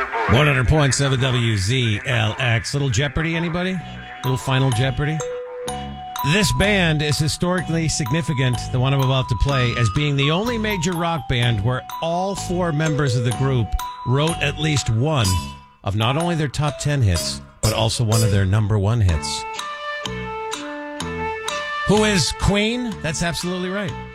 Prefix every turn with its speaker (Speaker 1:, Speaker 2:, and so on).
Speaker 1: 100.7 WZLX. Little Jeopardy, anybody? Little Final Jeopardy? This band is historically significant, the one I'm about to play, as being the only major rock band where all four members of the group wrote at least one of not only their top 10 hits, but also one of their number one hits. Who is Queen? That's absolutely right.